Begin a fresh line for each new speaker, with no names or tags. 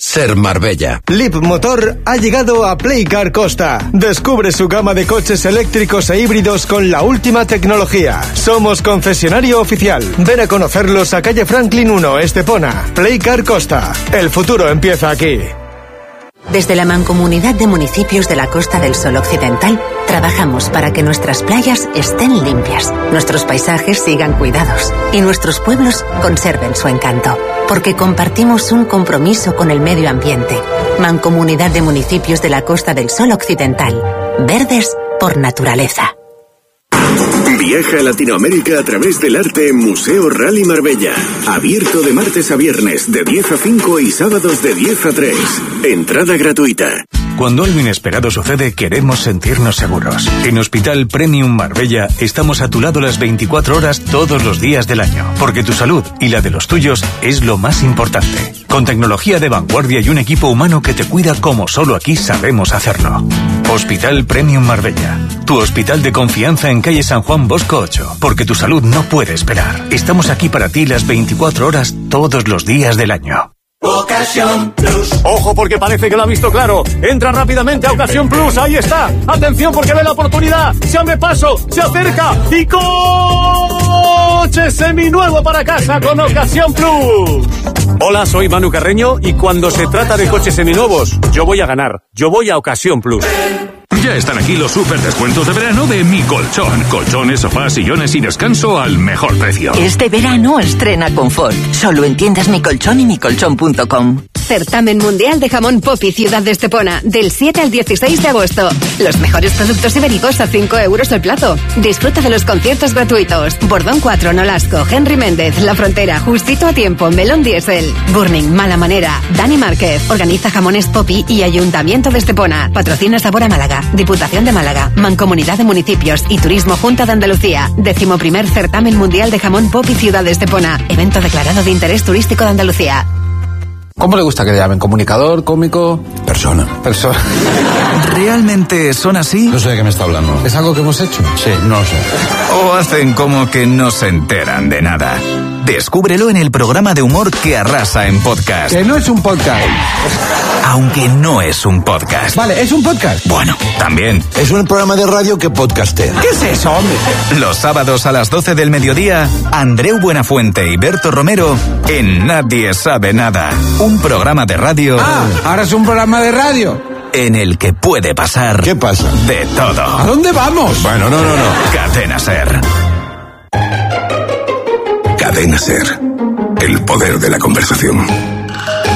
Ser Marbella.
Leapmotor ha llegado a Playcar Costa. Descubre su gama de coches eléctricos e híbridos con la última tecnología. Somos concesionario oficial. Ven a conocerlos a calle Franklin 1, Estepona. Playcar Costa. El futuro empieza aquí.
Desde la Mancomunidad de Municipios de la Costa del Sol Occidental, trabajamos para que nuestras playas estén limpias, nuestros paisajes sigan cuidados y nuestros pueblos conserven su encanto. Porque compartimos un compromiso con el medio ambiente. Mancomunidad de Municipios de la Costa del Sol Occidental. Verdes por naturaleza.
Viaja a Latinoamérica a través del arte en Museo Rally Marbella. Abierto de martes a viernes de 10 a 5 y sábados de 10 a 3. Entrada gratuita.
Cuando algo inesperado sucede, queremos sentirnos seguros. En Hospital Premium Marbella estamos a tu lado las 24 horas todos los días del año, porque tu salud y la de los tuyos es lo más importante. Con tecnología de vanguardia y un equipo humano que te cuida como solo aquí sabemos hacerlo. Hospital Premium Marbella, tu hospital de confianza en calle San Juan Bosco 8, porque tu salud no puede esperar. Estamos aquí para ti las 24 horas todos los días del año.
Ocasión Plus. Ojo, porque parece que lo ha visto claro. Entra rápidamente a Ocasión Plus. Ahí está. Atención, porque ve la oportunidad. Se abre paso, se acerca y coche seminuevo para casa con Ocasión Plus. Hola, soy Manu Carreño y cuando se trata de coches seminuevos, yo voy a ganar. Yo voy a Ocasión Plus.
Ya están aquí los super descuentos de verano de Mi Colchón. Colchones, sofás, sillones y descanso al mejor precio.
Este verano estrena confort. Solo en tiendas Mi Colchón y micolchón.com.
Certamen Mundial de Jamón Popi Ciudad de Estepona, del 7 al 16 de agosto. Los mejores productos ibéricos a 5 euros el plato. Disfruta de los conciertos gratuitos. Bordón 4, Nolasco, Henry Méndez, La Frontera, Justito a Tiempo, Melón Diesel, Burning, Mala Manera, Dani Márquez. Organiza Jamones Popi y Ayuntamiento de Estepona. Patrocina Sabor a Málaga, Diputación de Málaga, Mancomunidad de Municipios y Turismo Junta de Andalucía. 11º Certamen Mundial de Jamón Popi Ciudad de Estepona. Evento declarado de interés turístico de Andalucía.
¿Cómo le gusta que le llamen? ¿Comunicador? ¿Cómico?
Persona.
¿Realmente son así?
No sé de qué me está hablando.
¿Es algo que hemos hecho?
Sí, no lo sé.
¿O hacen como que no se enteran de nada? Descúbrelo en el programa de humor que arrasa en podcast.
Que no es un podcast.
Aunque no es un podcast.
Vale, ¿es un podcast?
Bueno, también.
Es un programa de radio que podcastea.
¿Qué es eso, hombre?
Los sábados a las 12 del mediodía, Andreu Buenafuente y Berto Romero en Nadie Sabe Nada. Un programa de radio.
Ah, ahora es un programa de radio.
En el que puede pasar.
¿Qué pasa?
De todo.
¿A dónde vamos?
Bueno, no.
Cadena Ser.
Cadena Ser. El poder de la conversación.